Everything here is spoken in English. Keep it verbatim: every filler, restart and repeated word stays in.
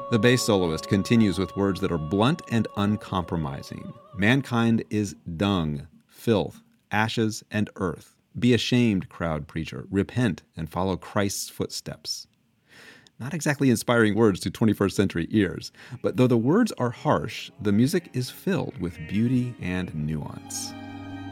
The bass soloist continues with words that are blunt and uncompromising. Mankind is dung, filth, ashes, and earth. Be ashamed, crowd preacher. Repent and follow Christ's footsteps. Not exactly inspiring words to twenty-first century ears, but though the words are harsh, the music is filled with beauty and nuance.